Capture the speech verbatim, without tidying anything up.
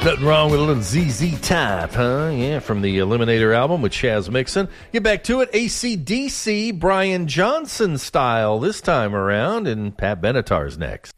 Nothing wrong with a little Z Z Top, huh? Yeah, from the Eliminator album with Chaz Mixon. Get back to it. A C D C, Brian Johnson style this time around, and Pat Benatar's next.